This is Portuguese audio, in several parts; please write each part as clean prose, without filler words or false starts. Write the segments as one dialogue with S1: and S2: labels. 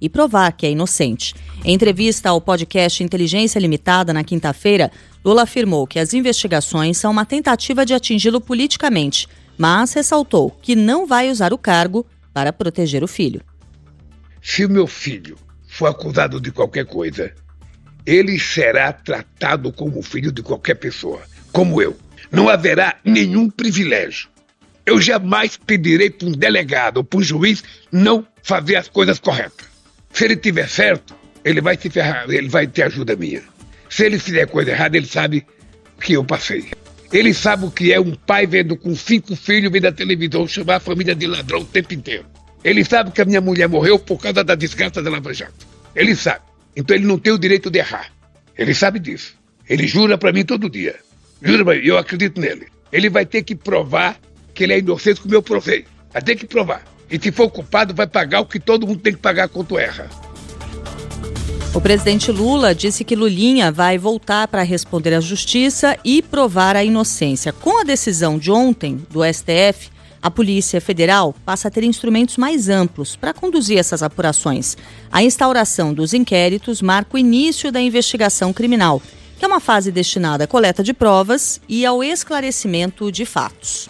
S1: e provar que é inocente. Em entrevista ao podcast Inteligência Limitada na quinta-feira, Lula afirmou que as investigações são uma tentativa de atingi-lo politicamente, mas ressaltou que não vai usar o cargo para proteger o filho.
S2: Se o meu filho for acusado de qualquer coisa, ele será tratado como filho de qualquer pessoa, como eu. Não haverá nenhum privilégio. Eu jamais pedirei para um delegado ou para um juiz não fazer as coisas corretas. Se ele tiver certo, ele vai se ferrar, ele vai ter ajuda minha. Se ele fizer coisa errada, ele sabe que eu passei. Ele sabe o que é um pai vendo com 5 filhos, vendo a televisão, chamar a família de ladrão o tempo inteiro. Ele sabe que a minha mulher morreu por causa da desgraça da Lava Jato. Ele sabe. Então ele não tem o direito de errar. Ele sabe disso. Ele jura para mim todo dia. Jura para mim, eu acredito nele. Ele vai ter que provar que ele é inocente como eu provei. Vai ter que provar. E se for culpado, vai pagar o que todo mundo tem que pagar quando erra.
S1: O presidente Lula disse que Lulinha vai voltar para responder à justiça e provar a inocência. Com a decisão de ontem do STF, a Polícia Federal passa a ter instrumentos mais amplos para conduzir essas apurações. A instauração dos inquéritos marca o início da investigação criminal, que é uma fase destinada à coleta de provas e ao esclarecimento de fatos.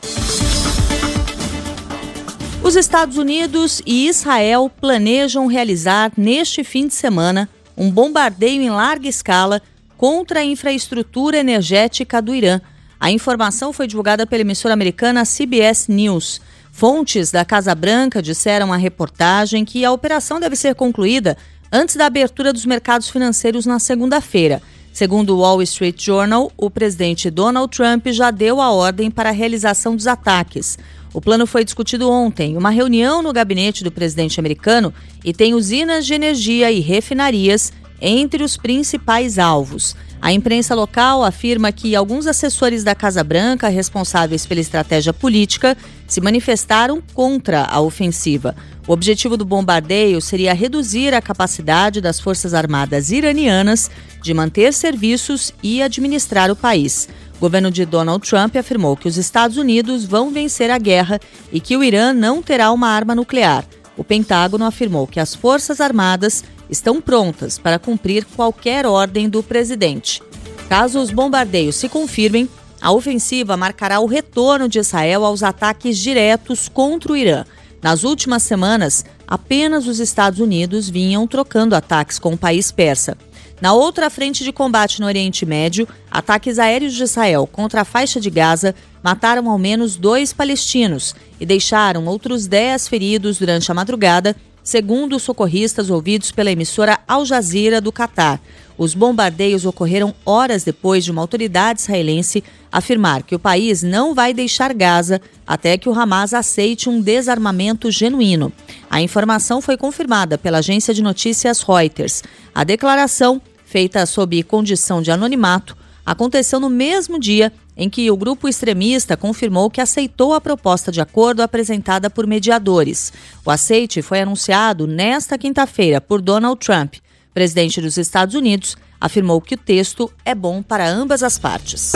S1: Os Estados Unidos e Israel planejam realizar neste fim de semana um bombardeio em larga escala contra a infraestrutura energética do Irã. A informação foi divulgada pela emissora americana CBS News. Fontes da Casa Branca disseram à reportagem que a operação deve ser concluída antes da abertura dos mercados financeiros na segunda-feira. Segundo o Wall Street Journal, o presidente Donald Trump já deu a ordem para a realização dos ataques. O plano foi discutido ontem em uma reunião no gabinete do presidente americano e tem usinas de energia e refinarias entre os principais alvos. A imprensa local afirma que alguns assessores da Casa Branca, responsáveis pela estratégia política, se manifestaram contra a ofensiva. O objetivo do bombardeio seria reduzir a capacidade das Forças Armadas iranianas de manter serviços e administrar o país. O governo de Donald Trump afirmou que os Estados Unidos vão vencer a guerra e que o Irã não terá uma arma nuclear. O Pentágono afirmou que as Forças Armadas estão prontas para cumprir qualquer ordem do presidente. Caso os bombardeios se confirmem, a ofensiva marcará o retorno de Israel aos ataques diretos contra o Irã. Nas últimas semanas, apenas os Estados Unidos vinham trocando ataques com o país persa. Na outra frente de combate no Oriente Médio, ataques aéreos de Israel contra a faixa de Gaza mataram ao menos 2 palestinos e deixaram outros 10 feridos durante a madrugada, segundo os socorristas ouvidos pela emissora Al Jazeera do Catar. Os bombardeios ocorreram horas depois de uma autoridade israelense afirmar que o país não vai deixar Gaza até que o Hamas aceite um desarmamento genuíno. A informação foi confirmada pela agência de notícias Reuters. A declaração, feita sob condição de anonimato, aconteceu no mesmo dia em que o grupo extremista confirmou que aceitou a proposta de acordo apresentada por mediadores. O aceite foi anunciado nesta quinta-feira por Donald Trump. Presidente dos Estados Unidos afirmou que o texto é bom para ambas as partes.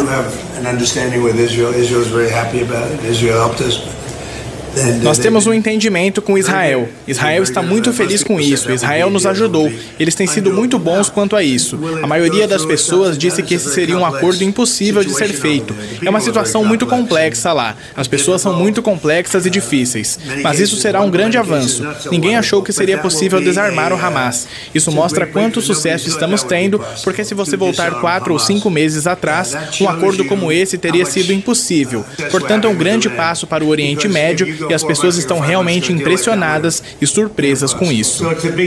S3: Nós temos um entendimento com Israel. Israel está muito feliz com isso. Israel nos ajudou. Eles têm sido muito bons quanto a isso. A maioria das pessoas disse que esse seria um acordo impossível de ser feito. É uma situação muito complexa lá. As pessoas são muito complexas e difíceis. Mas isso será um grande avanço. Ninguém achou que seria possível desarmar o Hamas. Isso mostra quanto sucesso estamos tendo, porque se você voltar 4 ou 5 meses atrás, um acordo como esse teria sido impossível. Portanto, é um grande passo para o Oriente Médio e as pessoas estão realmente impressionadas e surpresas com isso.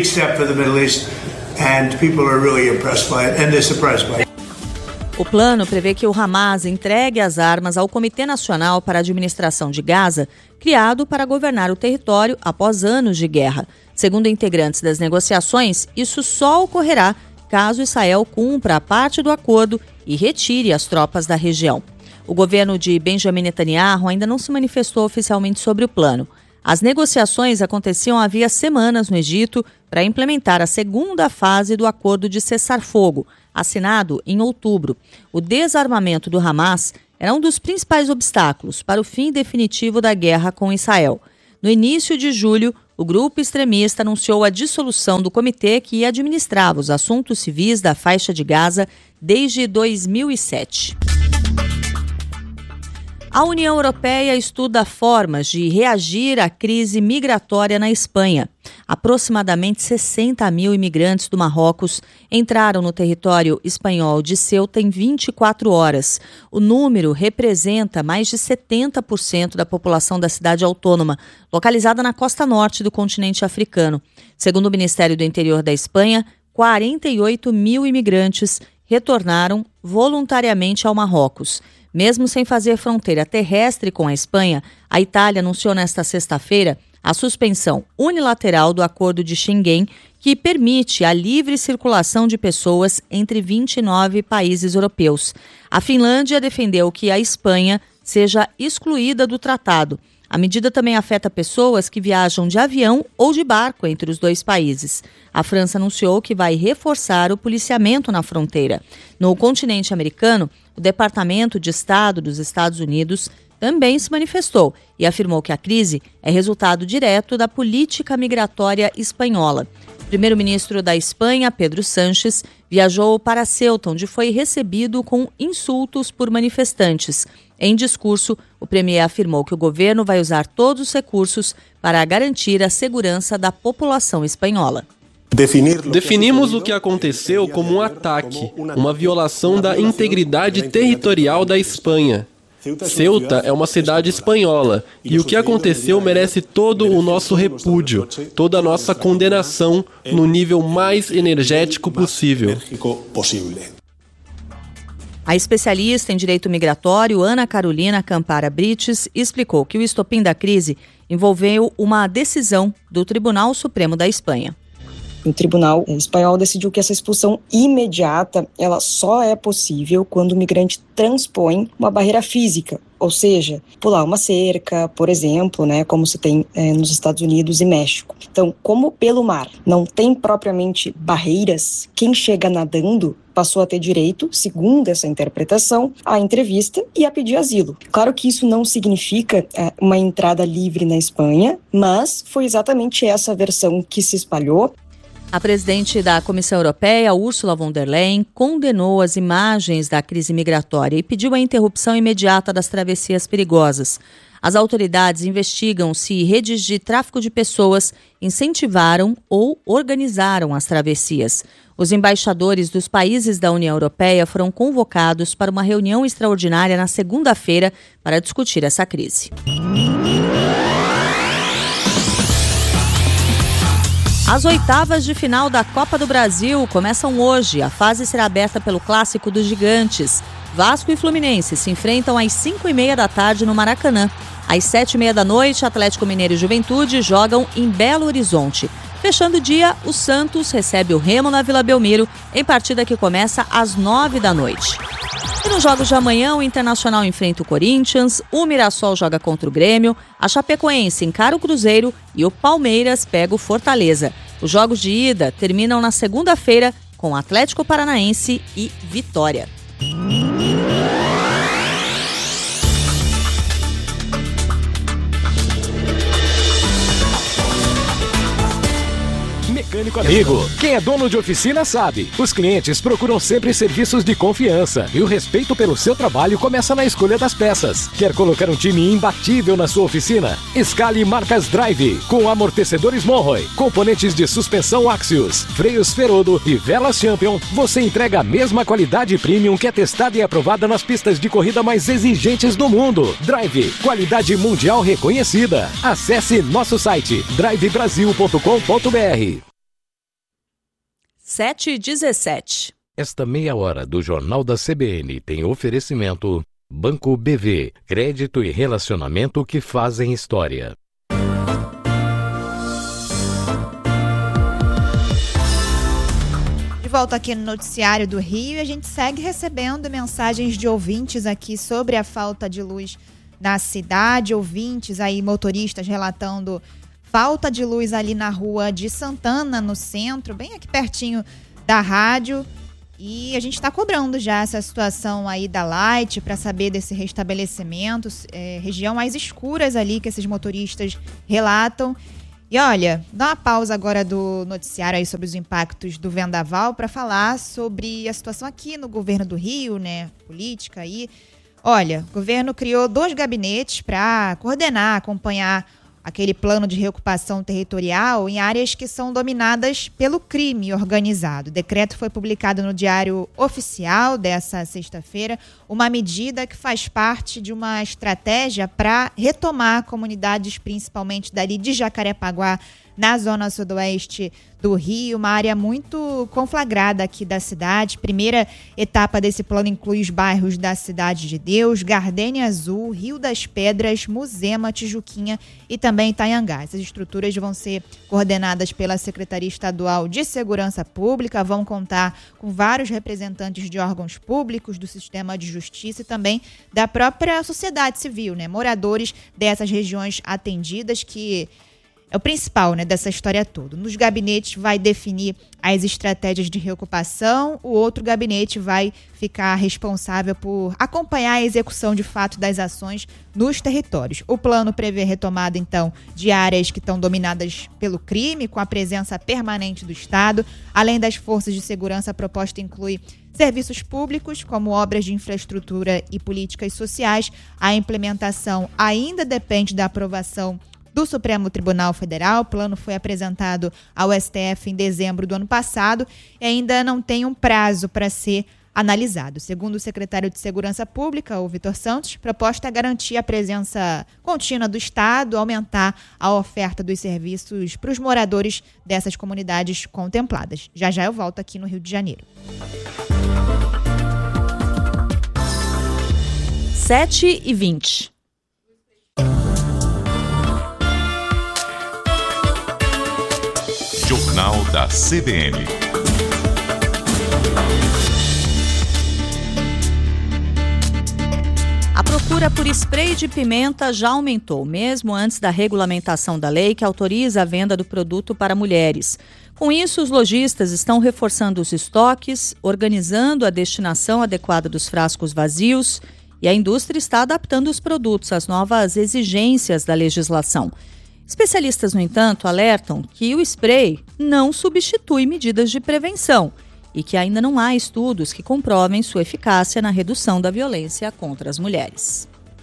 S1: O plano prevê que o Hamas entregue as armas ao Comitê Nacional para a Administração de Gaza, criado para governar o território após anos de guerra. Segundo integrantes das negociações, isso só ocorrerá caso Israel cumpra a parte do acordo e retire as tropas da região. O governo de Benjamin Netanyahu ainda não se manifestou oficialmente sobre o plano. As negociações aconteciam havia semanas no Egito para implementar a segunda fase do acordo de cessar-fogo, assinado em outubro. O desarmamento do Hamas era um dos principais obstáculos para o fim definitivo da guerra com Israel. No início de julho, o grupo extremista anunciou a dissolução do comitê que administrava os assuntos civis da faixa de Gaza desde 2007. A União Europeia estuda formas de reagir à crise migratória na Espanha. Aproximadamente 60 mil imigrantes do Marrocos entraram no território espanhol de Ceuta em 24 horas. O número representa mais de 70% da população da cidade autônoma, localizada na costa norte do continente africano. Segundo o Ministério do Interior da Espanha, 48 mil imigrantes retornaram voluntariamente ao Marrocos. Mesmo sem fazer fronteira terrestre com a Espanha, a Itália anunciou nesta sexta-feira a suspensão unilateral do Acordo de Schengen, que permite a livre circulação de pessoas entre 29 países europeus. A Finlândia defendeu que a Espanha seja excluída do tratado. A medida também afeta pessoas que viajam de avião ou de barco entre os dois países. A França anunciou que vai reforçar o policiamento na fronteira. No continente americano, o Departamento de Estado dos Estados Unidos também se manifestou e afirmou que a crise é resultado direto da política migratória espanhola. O primeiro-ministro da Espanha, Pedro Sánchez, viajou para Ceuta, onde foi recebido com insultos por manifestantes. Em discurso, o premier afirmou que o governo vai usar todos os recursos para garantir a segurança da população espanhola.
S4: Definimos o que aconteceu como um ataque, uma violação da integridade territorial da Espanha. Ceuta é uma cidade espanhola e o que aconteceu merece todo o nosso repúdio, toda a nossa condenação no nível mais energético possível.
S1: A especialista em direito migratório, Ana Carolina Campara Brites, explicou que o estopim da crise envolveu uma decisão do Tribunal Supremo da Espanha.
S5: O Tribunal Espanhol decidiu que essa expulsão imediata ela só é possível quando o migrante transpõe uma barreira física, ou seja, pular uma cerca, por exemplo, como se tem nos Estados Unidos e México. Então, como pelo mar não tem propriamente barreiras, quem chega nadando passou a ter direito, segundo essa interpretação, à entrevista e a pedir asilo. Claro que isso não significa uma entrada livre na Espanha, mas foi exatamente essa versão que se espalhou.
S1: A presidente da Comissão Europeia, Ursula von der Leyen, condenou as imagens da crise migratória e pediu a interrupção imediata das travessias perigosas. As autoridades investigam se redes de tráfico de pessoas incentivaram ou organizaram as travessias. Os embaixadores dos países da União Europeia foram convocados para uma reunião extraordinária na segunda-feira para discutir essa crise. As oitavas de final da Copa do Brasil começam hoje. A fase será aberta pelo Clássico dos Gigantes. Vasco e Fluminense se enfrentam às 5h30 da tarde no Maracanã. Às 7h30 da noite, Atlético Mineiro e Juventude jogam em Belo Horizonte. Fechando o dia, o Santos recebe o Remo na Vila Belmiro, em partida que começa às 9 da noite. E nos jogos de amanhã, o Internacional enfrenta o Corinthians, o Mirassol joga contra o Grêmio, a Chapecoense encara o Cruzeiro e o Palmeiras pega o Fortaleza. Os jogos de ida terminam na segunda-feira com Atlético Paranaense e Vitória.
S6: Mecânico Amigo. Quem é dono de oficina sabe. Os clientes procuram sempre serviços de confiança e o respeito pelo seu trabalho começa na escolha das peças. Quer colocar um time imbatível na sua oficina? Escale marcas Drive, com amortecedores Monroy, componentes de suspensão Axios, freios Ferodo e velas Champion. Você entrega a mesma qualidade premium que é testada e aprovada nas pistas de corrida mais exigentes do mundo. Drive, qualidade mundial reconhecida. Acesse nosso site drivebrasil.com.br.
S1: 7h17.
S7: Esta meia hora do Jornal da CBN tem oferecimento Banco BV, crédito e relacionamento que fazem história.
S8: De volta aqui no Noticiário do Rio e a gente segue recebendo mensagens de ouvintes aqui sobre a falta de luz na cidade, ouvintes aí, motoristas relatando falta de luz ali na rua de Santana, no centro, bem aqui pertinho da rádio. E a gente está cobrando já essa situação aí da Light para saber desse restabelecimento, região mais escuras ali que esses motoristas relatam. E olha, dá uma pausa agora do noticiário aí sobre os impactos do vendaval para falar sobre a situação aqui no governo do Rio, né? Política aí. Olha, o governo criou 2 gabinetes para coordenar, acompanhar aquele plano de reocupação territorial em áreas que são dominadas pelo crime organizado. O decreto foi publicado no Diário Oficial dessa sexta-feira, uma medida que faz parte de uma estratégia para retomar comunidades, principalmente dali de Jacarepaguá, na zona sudoeste do Rio, uma área muito conflagrada aqui da cidade. Primeira etapa desse plano inclui os bairros da Cidade de Deus, Gardênia Azul, Rio das Pedras, Muzema, Tijuquinha e também Itanhangá. Essas estruturas vão ser coordenadas pela Secretaria Estadual de Segurança Pública, vão contar com vários representantes de órgãos públicos, do sistema de justiça e também da própria sociedade civil, né? Moradores dessas regiões atendidas, que é o principal, né, dessa história toda. Nos gabinetes vai definir as estratégias de reocupação, o outro gabinete vai ficar responsável por acompanhar a execução de fato das ações nos territórios. O plano prevê retomada, então, de áreas que estão dominadas pelo crime, com a presença permanente do Estado. Além das forças de segurança, a proposta inclui serviços públicos, como obras de infraestrutura e políticas sociais. A implementação ainda depende da aprovação do Supremo Tribunal Federal. O plano foi apresentado ao STF em dezembro do ano passado e ainda não tem um prazo para ser analisado. Segundo o secretário de Segurança Pública, o Vitor Santos, a proposta é garantir a presença contínua do Estado, aumentar a oferta dos serviços para os moradores dessas comunidades contempladas. Já já eu volto aqui no Rio de Janeiro.
S1: 7h20.
S9: Jornal da CBN.
S1: A procura por spray de pimenta já aumentou, mesmo antes da regulamentação da lei que autoriza a venda do produto para mulheres. Com isso, os lojistas estão reforçando os estoques, organizando a destinação adequada dos frascos vazios e a indústria está adaptando os produtos às novas exigências da legislação. Especialistas, no entanto, alertam que o spray não substitui medidas de prevenção e que ainda não há estudos que comprovem sua eficácia na redução da violência contra as mulheres.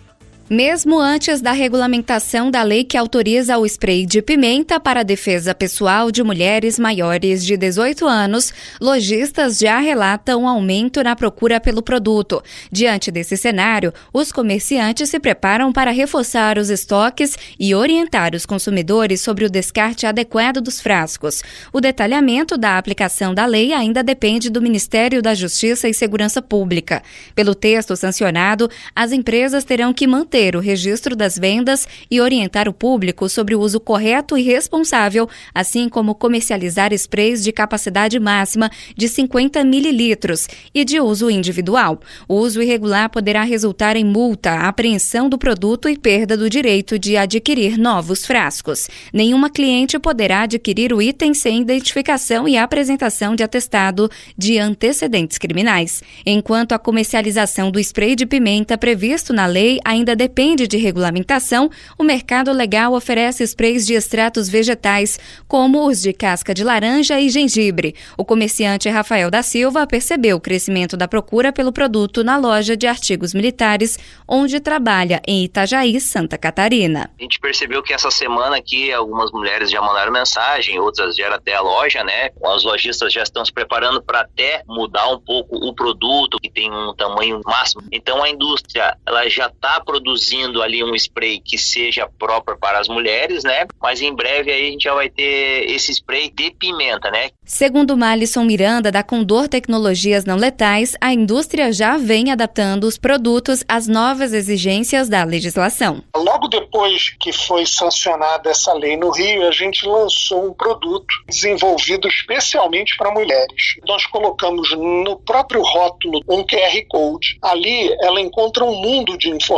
S10: Mesmo antes da regulamentação da lei que autoriza o spray de pimenta para a defesa pessoal de mulheres maiores de 18 anos, lojistas já relatam um aumento na procura pelo produto. Diante desse cenário, os comerciantes se preparam para reforçar os estoques e orientar os consumidores sobre o descarte adequado dos frascos. O detalhamento da aplicação da lei ainda depende do Ministério da Justiça e Segurança Pública. Pelo texto sancionado, as empresas terão que manter o registro das vendas e orientar o público sobre o uso correto e responsável, assim como comercializar sprays de capacidade máxima de 50 mililitros e de uso individual. O uso irregular poderá resultar em multa, apreensão do produto e perda do direito de adquirir novos frascos. Nenhuma cliente poderá adquirir o item sem identificação e apresentação de atestado de antecedentes criminais. Enquanto a comercialização do spray de pimenta previsto na lei ainda depende de regulamentação, o mercado legal oferece sprays de extratos vegetais, como os de casca de laranja e gengibre. O comerciante Rafael da Silva percebeu o crescimento da procura pelo produto na loja de artigos militares, onde trabalha em Itajaí, Santa Catarina.
S11: A gente percebeu que essa semana aqui algumas mulheres já mandaram mensagem, outras vieram até a loja, né? Os lojistas já estão se preparando para até mudar um pouco o produto, que tem um tamanho máximo. Então a indústria, ela já está produzindo ali um spray que seja próprio para as mulheres, né? Mas em breve aí a gente já vai ter esse spray de pimenta, né?
S10: Segundo Malisson Miranda, da Condor Tecnologias Não Letais, a indústria já vem adaptando os produtos às novas exigências da legislação.
S12: Logo depois que foi sancionada essa lei no Rio, a gente lançou um produto desenvolvido especialmente para mulheres. Nós colocamos no próprio rótulo um QR Code. Ali ela encontra um mundo de informações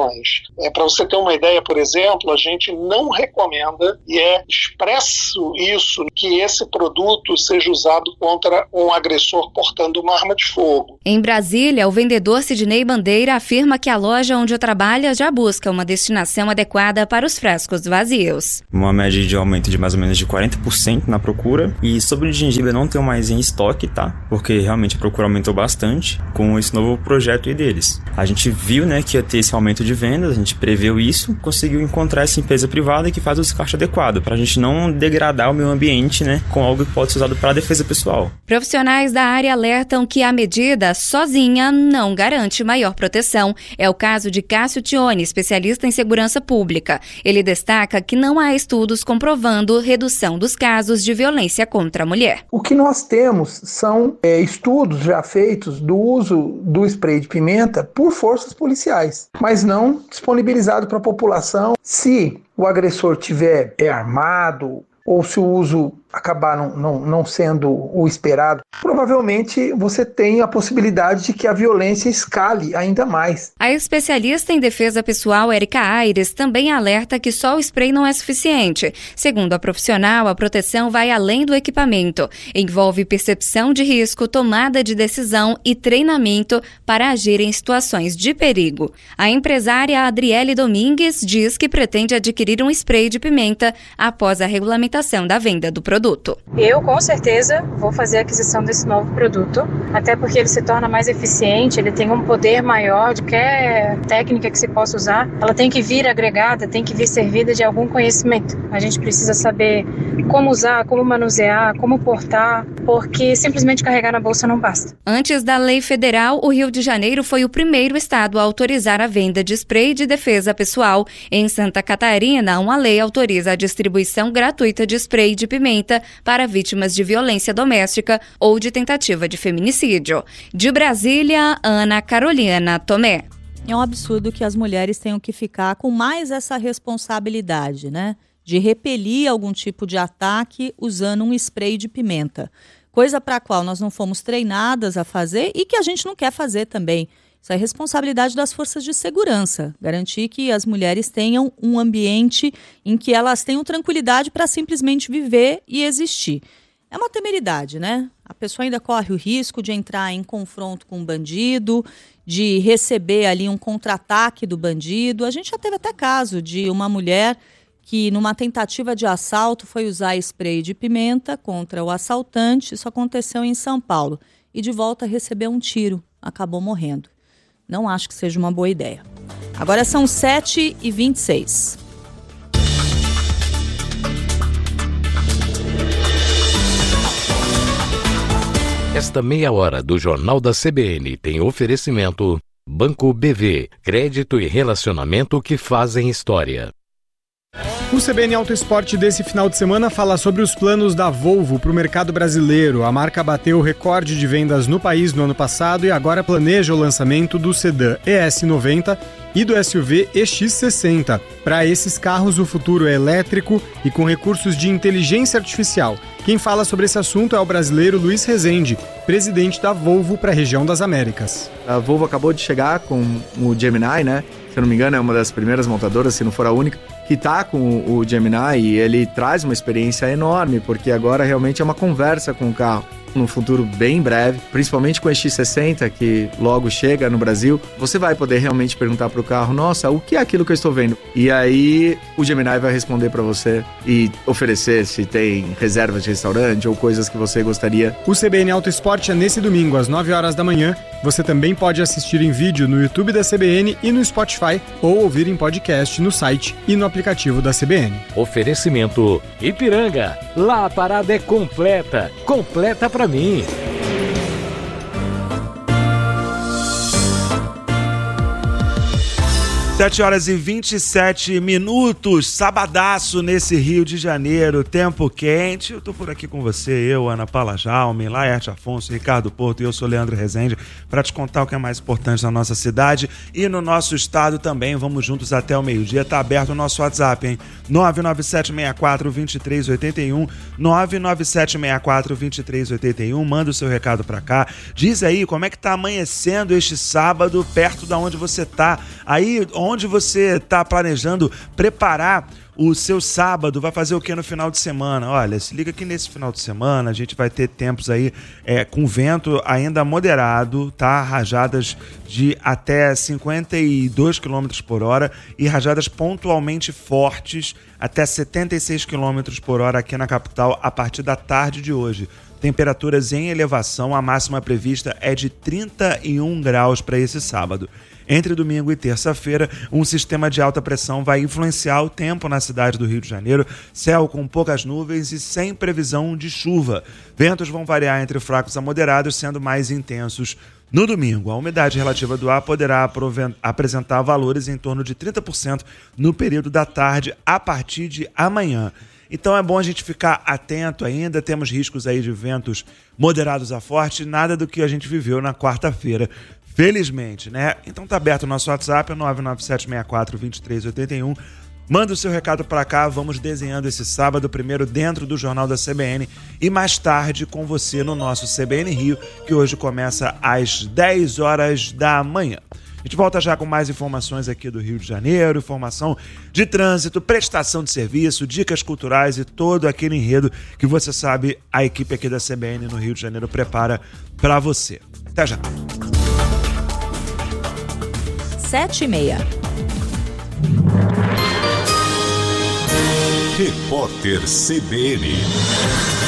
S12: mais. Para você ter uma ideia, por exemplo, a gente não recomenda, e é expresso isso, que esse produto seja usado contra um agressor portando uma arma de fogo.
S10: Em Brasília, o vendedor Sidney Bandeira afirma que a loja onde trabalha já busca uma destinação adequada para os frascos vazios.
S13: Uma média de aumento de mais ou menos de 40% na procura. E sobre o gengibre, eu não tenho mais em estoque, tá? Porque realmente a procura aumentou bastante com esse novo projeto aí deles. A gente viu, né, que ia ter esse aumento de vendas, a gente preveu isso, conseguiu encontrar essa empresa privada que faz o descarte adequado, para a gente não degradar o meio ambiente, né, com algo que pode ser usado para defesa pessoal.
S10: Profissionais da área alertam que a medida sozinha não garante maior proteção. É o caso de Cássio Tione, especialista em segurança pública. Ele destaca que não há estudos comprovando redução dos casos de violência contra a mulher.
S14: O que nós temos são estudos já feitos do uso do spray de pimenta por forças policiais, mas não disponibilizado para a população. Se o agressor tiver armado ou se o uso acabar não sendo o esperado, provavelmente você tem a possibilidade de que a violência escale ainda mais.
S10: A especialista em defesa pessoal, Érica Aires, também alerta que só o spray não é suficiente. Segundo a profissional, a proteção vai além do equipamento. Envolve percepção de risco, tomada de decisão e treinamento para agir em situações de perigo. A empresária Adriele Domingues diz que pretende adquirir um spray de pimenta após a regulamentação da venda do produto.
S15: Eu, com certeza, vou fazer a aquisição desse novo produto, até porque ele se torna mais eficiente, ele tem um poder maior de qualquer técnica que se possa usar. Ela tem que vir agregada, tem que vir servida de algum conhecimento. A gente precisa saber como usar, como manusear, como portar, porque simplesmente carregar na bolsa não basta.
S10: Antes da lei federal, o Rio de Janeiro foi o primeiro estado a autorizar a venda de spray de defesa pessoal. Em Santa Catarina, uma lei autoriza a distribuição gratuita de spray de pimenta para vítimas de violência doméstica ou de tentativa de feminicídio. De Brasília, Ana Carolina Tomé.
S1: É um absurdo que as mulheres tenham que ficar com mais essa responsabilidade, né? De repelir algum tipo de ataque usando um spray de pimenta. Coisa para a qual nós não fomos treinadas a fazer e que a gente não quer fazer também. Isso é responsabilidade das forças de segurança, garantir que as mulheres tenham um ambiente em que elas tenham tranquilidade para simplesmente viver e existir. É uma temeridade, né? A pessoa ainda corre o risco de entrar em confronto com um bandido, de receber ali um contra-ataque do bandido. A gente já teve até caso de uma mulher que, numa tentativa de assalto, foi usar spray de pimenta contra o assaltante. Isso aconteceu em São Paulo. E de volta recebeu um tiro, acabou morrendo. Não acho que seja uma boa ideia. Agora são 7h26.
S7: Esta meia hora do Jornal da CBN tem oferecimento Banco BV, crédito e relacionamento que fazem história.
S3: O CBN Auto Esporte desse final de semana fala sobre os planos da Volvo para o mercado brasileiro. A marca bateu o recorde de vendas no país no ano passado e agora planeja o lançamento do sedã ES90 e do SUV EX60. Para esses carros, o futuro é elétrico e com recursos de inteligência artificial. Quem fala sobre esse assunto é o brasileiro Luiz Rezende, presidente da Volvo para a região das Américas.
S16: A Volvo acabou de chegar com o Gemini, né? Se eu não me engano, é uma das primeiras montadoras, se não for a única, que está com o Gemini, e ele traz uma experiência enorme, porque agora realmente é uma conversa com o carro. No futuro bem breve, principalmente com o EX60, que logo chega no Brasil, você vai poder realmente perguntar para o carro, nossa, o que é aquilo que eu estou vendo? E aí o Gemini vai responder para você e oferecer se tem reservas de restaurante ou coisas que você gostaria.
S3: O CBN Auto Esporte é nesse domingo, às 9 horas da manhã. Você também pode assistir em vídeo no YouTube da CBN e no Spotify, ou ouvir em podcast no site e no aplicativo da CBN.
S7: Oferecimento Ipiranga. Lá a parada é completa. Completa pra mim.
S17: 7h27, sabadaço nesse Rio de Janeiro, tempo quente. Eu tô por aqui com você, eu, Ana Paula Jaume, Laerte Afonso, Ricardo Porto e eu sou Leandro Rezende, para te contar o que é mais importante na nossa cidade e no nosso estado também. Vamos juntos até o meio-dia, tá aberto o nosso WhatsApp, hein? 99764-2381, 99764-2381, manda o seu recado pra cá, diz aí como é que tá amanhecendo este sábado perto da onde você tá. Aí Onde você está planejando preparar o seu sábado, vai fazer o que no final de semana? Olha, se liga que nesse final de semana a gente vai ter tempos aí com vento ainda moderado, tá? Rajadas de até 52 km por hora e rajadas pontualmente fortes até 76 km por hora aqui na capital a partir da tarde de hoje. Temperaturas em elevação, a máxima prevista é de 31 graus para esse sábado. Entre domingo e terça-feira, um sistema de alta pressão vai influenciar o tempo na cidade do Rio de Janeiro, céu com poucas nuvens e sem previsão de chuva. Ventos vão variar entre fracos a moderados, sendo mais intensos no domingo. A umidade relativa do ar poderá apresentar valores em torno de 30% no período da tarde a partir de amanhã. Então é bom a gente ficar atento ainda, temos riscos aí de ventos moderados a forte, nada do que a gente viveu na quarta-feira. Felizmente, né? Então tá aberto o nosso WhatsApp, 997642381. Manda o seu recado para cá, vamos desenhando esse sábado, primeiro dentro do Jornal da CBN e mais tarde com você no nosso CBN Rio, que hoje começa às 10 horas da manhã. A gente volta já com mais informações aqui do Rio de Janeiro, informação de trânsito, prestação de serviço, dicas culturais e todo aquele enredo que você sabe a equipe aqui da CBN no Rio de Janeiro prepara para você. Até já!
S1: 7h30.
S9: Repórter CBN.